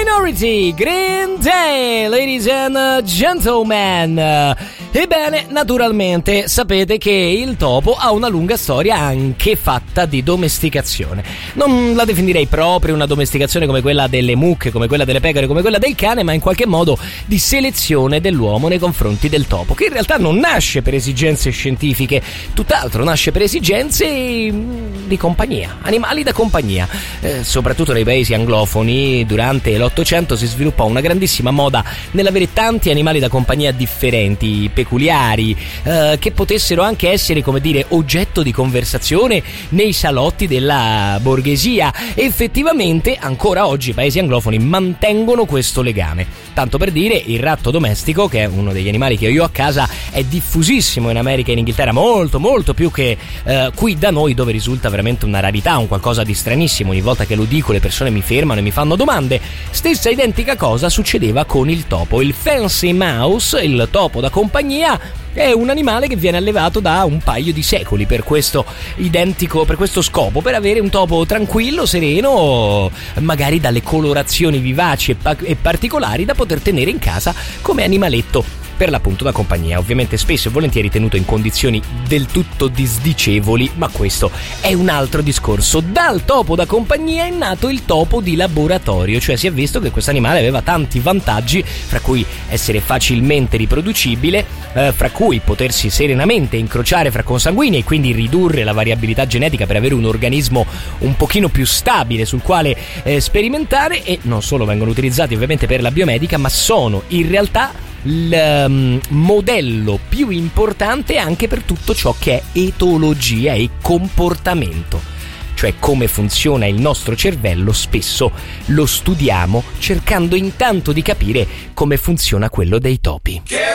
Minority, Green Day, ladies and gentlemen. Ebbene, naturalmente sapete che il topo ha una lunga storia anche fatta di domesticazione. Non la definirei proprio una domesticazione come quella delle mucche, come quella delle pecore, come quella del cane, ma in qualche modo di selezione dell'uomo nei confronti del topo, che in realtà non nasce per esigenze scientifiche, tutt'altro nasce per esigenze di compagnia, animali da compagnia. Soprattutto nei paesi anglofoni durante l'Ottocento si sviluppò una grandissima moda nell'avere tanti animali da compagnia differenti, peculiari, che potessero anche essere, come dire, oggetto di conversazione nei salotti della borghesia. Effettivamente ancora oggi i paesi anglofoni mantengono questo legame. Tanto per dire, il ratto domestico, che è uno degli animali che io ho a casa, è diffusissimo in America e in Inghilterra, molto molto più che qui da noi, dove risulta veramente una rarità, un qualcosa di stranissimo. Ogni volta che lo dico le persone mi fermano e mi fanno domande. Stessa identica cosa succedeva con il topo. Il fancy mouse, il topo da compagnia, è un animale che viene allevato da un paio di secoli per questo scopo, per avere un topo tranquillo, sereno, magari dalle colorazioni vivaci e particolari da poter tenere in casa come animaletto per l'appunto da compagnia. Ovviamente spesso e volentieri tenuto in condizioni del tutto disdicevoli, ma questo è un altro discorso. Dal topo da compagnia è nato il topo di laboratorio, cioè si è visto che questo animale aveva tanti vantaggi, fra cui essere facilmente riproducibile, fra cui potersi serenamente incrociare fra consanguinei e quindi ridurre la variabilità genetica per avere un organismo un pochino più stabile sul quale sperimentare. E non solo vengono utilizzati ovviamente per la biomedica, ma sono in realtà il modello più importante anche per tutto ciò che è etologia e comportamento, cioè come funziona il nostro cervello. Spesso lo studiamo cercando intanto di capire come funziona quello dei topi.